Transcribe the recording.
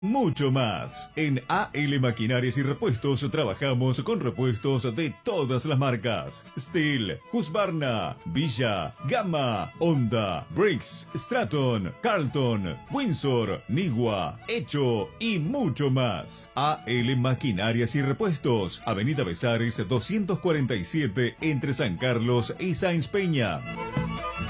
Mucho más. En AL Maquinarias y Repuestos trabajamos con repuestos de todas las marcas. Steel, Husqvarna, Villa, Gamma, Honda, Briggs, Straton, Carlton, Windsor, Nigua, Hecho y mucho más. AL Maquinarias y Repuestos, Avenida Besares 247 entre San Carlos y Sáenz Peña.